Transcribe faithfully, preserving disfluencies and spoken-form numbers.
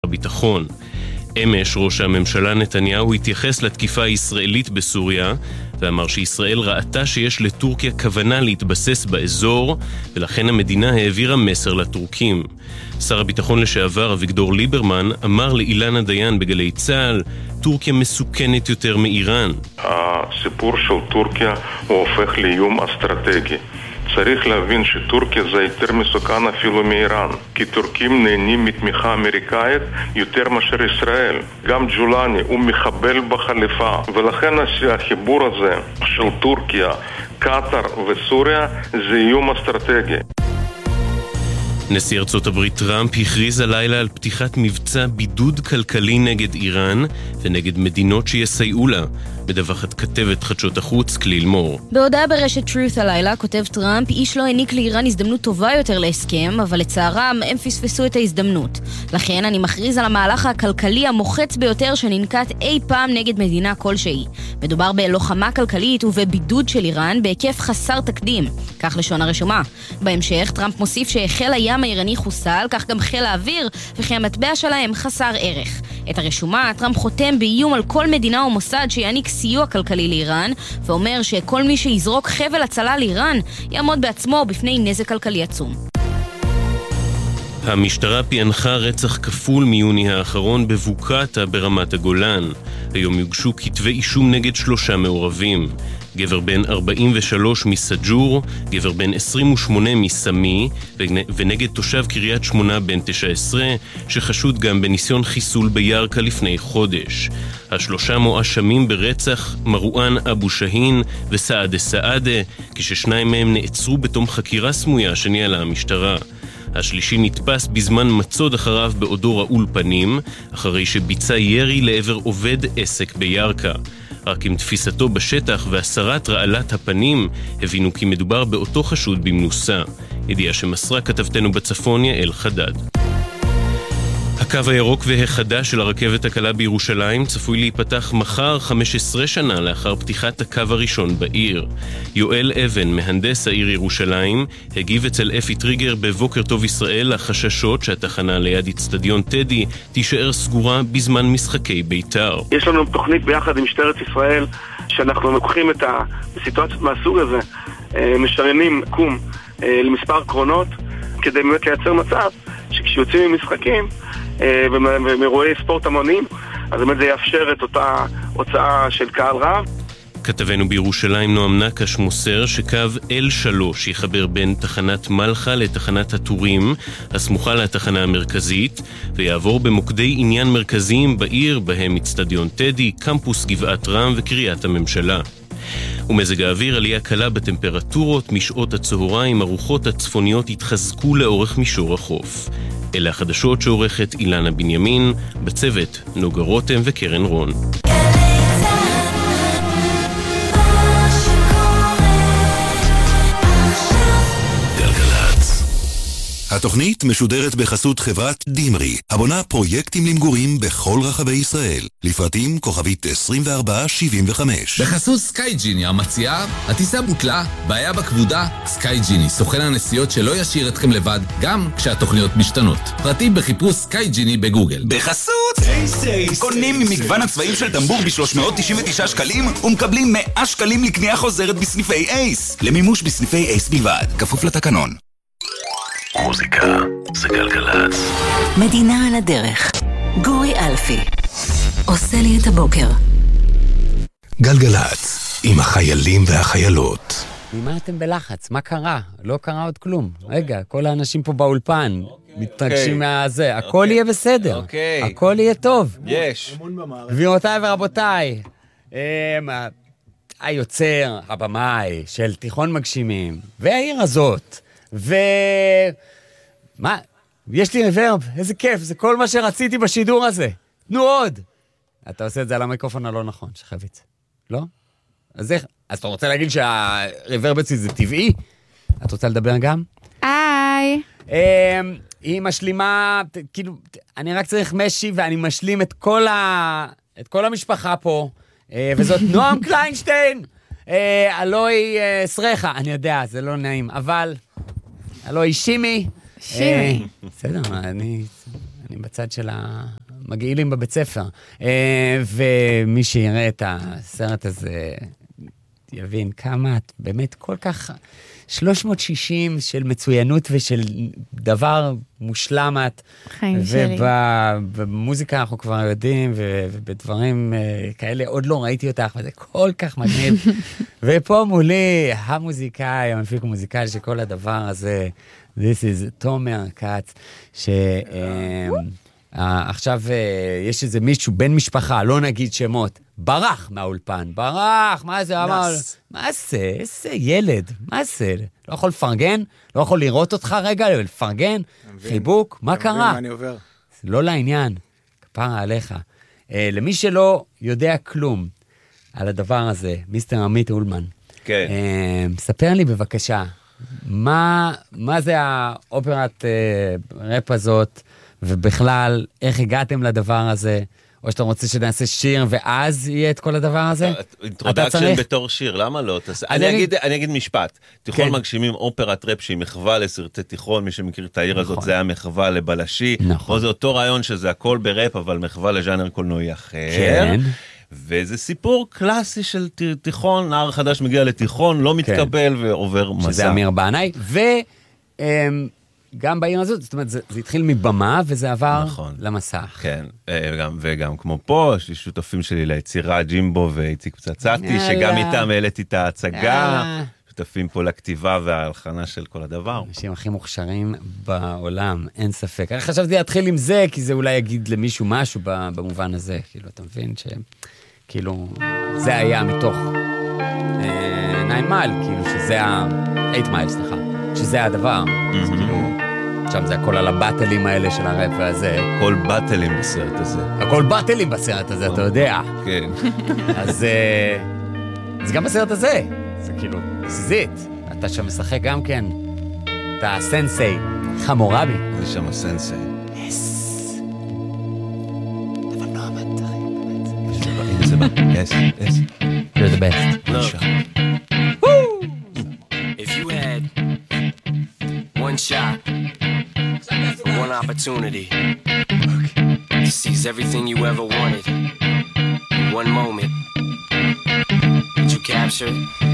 הביטחון. אמש ראש הממשלה נתניהו התייחס לתקיפה הישראלית בסוריה ואמר שישראל ראתה שיש לטורקיה כוונה להתבסס באזור ולכן המדינה העבירה מסר לטורקים. שר הביטחון לשעבר אביגדור ליברמן אמר לאילנה דיין בגלי צה"ל, טורקיה מסוכנת יותר מאיראן. הסיפור של טורקיה הוא הופך לאיום אסטרטגי. צריך להבין שטורקיה זה יותר מסוכן אפילו מאיראן, כי טורקים נהנים מתמיכה אמריקאית יותר מאשר ישראל. גם ג'ולני הוא מחבל בחליפה, ולכן החיבור הזה של טורקיה, קטר וסוריה זה איום אסטרטגי. נשיא ארצות הברית טראמפ הכריז הלילה על פתיחת מבצע בידוד כלכלי נגד איראן ונגד מדינות שיסייעו לה. מדווחת כתבת חדשות החוץ כליל מור. בהודעה ברשת Truth הלילה כותב טראמפ, איש לא העניק לאיראן הזדמנות טובה יותר להסכם, אבל לצערם הם פספסו את ההזדמנות. לכן אני מכריז על המהלך הכלכלי המוחץ ביותר שננקט אי פעם נגד מדינה כלשהי. מדובר בלוחמה כלכלית ובבידוד של איראן בהיקף חסר תקדים. כך לשון הרשומה. בהמשך טראמפ מוסיף שהחיל הים האיראני חוסל, כך גם חיל האוויר, וכי המטבע שלהם חסר ערך. את הרשומה טראמפ חותם באיום על כל מדינה או מוסד שיעניק סיוע כלכלי לאיראן, ואומר שכל מי שיזרוק חבל הצלה לאיראן יעמוד בעצמו בפני נזק כלכלי עצום. המשטרה פענחה רצח כפול מיוני האחרון בבוקעתה ברמת הגולן. היום יוגשו כתבי אישום נגד שלושה מעורבים. גבר בן ארבעים ושלוש מסג'ור, גבר בן עשרים ושמונה מסמי, ונגד תושב קריית שמונה בן תשע עשרה, שחשוד גם בניסיון חיסול בירקה לפני חודש. השלושה מואשמים ברצח מרואן אבו שהין וסעדה סעדה, כששניים מהם נעצרו בתום חקירה סמויה שניהלה המשטרה. השלישי נתפס בזמן מצוד אחריו בעודו רעול פנים, אחרי שביצע ירי לעבר עובד עסק בירקה. רק עם תפיסתו בשטח והסרת רעלת הפנים, הבינו כי מדובר באותו חשוד במנוסה. ידיעה שמסרה כתבתנו בצפון יעל חדד. הקו הירוק והחדש של הרכבת הקלה בירושלים צפוי להיפתח מחר חמש עשרה שנה לאחר פתיחת הקו הראשון בעיר. יואל אבן, מהנדס העיר ירושלים, הגיב אצל אפי טריגר בבוקר טוב ישראל לחששות שהתחנה ליד אצטדיון טדי תישאר סגורה בזמן משחקי בית"ר. יש לנו תוכנית ביחד עם משטרת ישראל שאנחנו לוקחים את הסיטואציות מהסוג הזה, משריינים קום למספר קרונות כדי באמת לייצר מצב שכשיוצאים ממשחקים ומאירועי ספורט המוניים, אז באמת זה יאפשר את אותה הוצאה של קהל רב. כתבנו בירושלים נועם נקש מוסר שקו אל שלוש יחבר בין תחנת מלחה לתחנת הטורים, הסמוכה לתחנה המרכזית, ויעבור במוקדי עניין מרכזיים בעיר, בהם אצטדיון טדי, קמפוס גבעת רם וקריית הממשלה. ומזג האוויר, עלייה קלה בטמפרטורות, משעות הצהריים, הרוחות הצפוניות התחזקו לאורך מישור החוף. אלה החדשות שעורכת אילנה בנימין, בצוות נוגה רותם וקרן רון. התוכנית משודרת בחסות חברת דימרי, הבונה פרויקטים למגורים בכל רחבי ישראל. לפרטים כוכבית עשרים וארבע שבעים וחמש. בחסות סקייג'יני המציעה, הטיסה בוטלה, בעיה בכבודה, סקייג'יני, סוכן הנסיעות שלא ישאיר אתכם לבד, גם כשהתוכניות משתנות. פרטים בחיפוש סקייג'יני בגוגל. בחסות אייס אייס, קונים ממגוון הצבעים של טמבור ב-שלוש מאות תשעים ותשעה שקלים ומקבלים מאה שקלים לקנייה חוזרת בסניפי אייס. למימוש בסניפי אייס בלבד, כפוף לתקנון. מוזיקה זה גלגלצ. מדינה על הדרך. גורי אלפי עושה לי את הבוקר. גלגלצ עם החיילים והחיילות. ממה אתם בלחץ? מה קרה? לא קרה עוד כלום. רגע, כל האנשים פה באולפן מתרגשים מהזה. הכל יהיה בסדר. הכל יהיה טוב. יש. גבירותיי ורבותיי, היוצר, הבמאי של תיכון מגשימים והעיר הזאת, ו... מה? יש לי ריברב, איזה כיף, זה כל מה שרציתי בשידור הזה. תנו עוד. אתה עושה את זה על המיקרופון הלא נכון, שחביץ. לא? אז איך? אז אתה רוצה להגיד שהריברב אצלי זה טבעי? את רוצה לדבר גם? היי. היא משלימה, כאילו, אני רק צריך משי ואני משלים את כל ה... את כל המשפחה פה, וזאת נועם קליינשטיין. אלוי סרחה, אני יודע, זה לא נעים, אבל... אלוי שימי. שימי. בסדר, אני אני בצד של המגעילים בבית ספר. ומי שיראה את הסרט הזה יבין כמה את באמת כל כך שלוש מאות שישים של מצוינות ושל דבר מושלם את. חיים שלי. ובמוזיקה אנחנו כבר יודעים, ובדברים כאלה עוד לא ראיתי אותך, וזה כל כך מגניב. ופה מולי המוזיקאי, המפיק המוזיקאי שכל הדבר הזה, This is תומר כץ, ש... עכשיו יש איזה מישהו, בן משפחה, לא נגיד שמות, ברח מהאולפן, ברח, מה זה? אמר, מה זה? איזה ילד, מה זה? לא יכול לפרגן? לא יכול לראות אותך רגע, לפרגן? חיבוק? מה קרה? לא לעניין, כפרה עליך. למי שלא יודע כלום על הדבר הזה, מיסטר עמית אולמן, ספר לי בבקשה, מה זה האופרת ראפ הזאת, ובכלל, איך הגעתם לדבר הזה? או שאתה רוצה שנעשה שיר, ואז יהיה את כל הדבר הזה? אינטרודקשן בתור שיר, למה לא? אני אגיד משפט. תיכון מגשימים אופרת ראפ שהיא מחווה לסרטי תיכון, מי שמכיר את העיר הזאת, זה היה מחווה לבלשי. פה זה אותו רעיון שזה הכל בראפ, אבל מחווה לז'אנר קולנועי אחר. כן. וזה סיפור קלאסי של תיכון, נער חדש מגיע לתיכון, לא מתקבל ועובר מסע. שזה אמיר בנאי, ו... גם בעיר הזאת, זאת אומרת, זה, זה התחיל מבמה, וזה עבר נכון. למסך. כן, וגם, וגם כמו פה, יש לי שותפים שלי ליצירה, ג'ימבו ואיציק פצצתי, שגם איתם העליתי את ההצגה, שותפים פה לכתיבה וההלחנה של כל הדבר. אנשים הכי מוכשרים בעולם, אין ספק. אני חשבתי להתחיל עם זה, כי זה אולי יגיד למישהו משהו במובן הזה, כאילו, אתה מבין ש... כאילו, זה היה מתוך ניין מייל, כאילו, שזה ה... אייט מייל, סליחה. שזה הדבר, אז כאילו, שם זה הכל על הבטלים האלה של הראפ הזה. הכל בטלים בסרט הזה. הכל בטלים בסרט הזה, אתה יודע. כן. אז זה גם בסרט הזה, זה כאילו, זית. אתה שם משחק גם כן, אתה הסנסי, חמורבי. זה שם הסנסי. יס. אבל לא עמדת, הנה זה בא, יס, יס. You're the best. If you had one shot, one opportunity to seize everything you ever wanted in one moment, would you capture it?